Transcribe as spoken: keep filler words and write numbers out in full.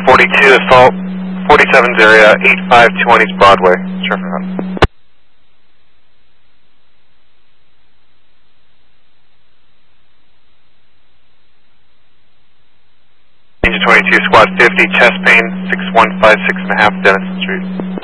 forty-two, assault, forty-seven's area, eighty-five twenty Broadway. Traffic on. Engine twenty-two, squad fifty, chest pain, six one five six and a half Denison Street.